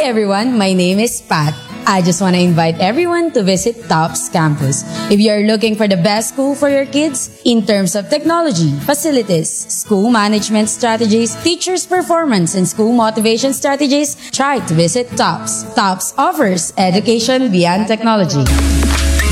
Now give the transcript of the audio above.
everyone, my name is Pat. I just want to invite everyone to visit TOPS campus. If you are looking for the best school for your kids in terms of technology, facilities, school management strategies, teachers' performance, and school motivation strategies, try to visit TOPS. TOPS offers education beyond technology.